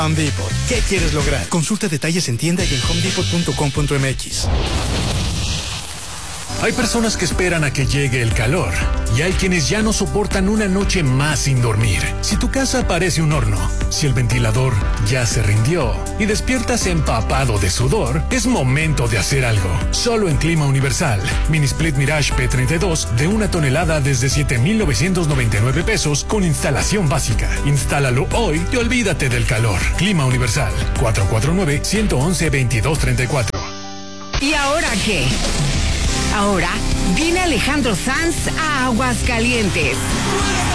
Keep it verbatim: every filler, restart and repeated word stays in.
Home Depot. ¿Qué quieres lograr? Consulta detalles en tienda y en home depot punto com punto m x. Hay personas que esperan a que llegue el calor y hay quienes ya no soportan una noche más sin dormir. Si tu casa parece un horno, si el ventilador ya se rindió y despiertas empapado de sudor, es momento de hacer algo. Solo en Clima Universal. Mini Split Mirage P treinta y dos de una tonelada desde siete mil novecientos noventa y nueve pesos con instalación básica. Instálalo hoy y olvídate del calor. Clima Universal. cuatro cuatro nueve, uno uno uno, veintidós treinta y cuatro. ¿Y ahora qué? Ahora viene Alejandro Sanz a Aguascalientes.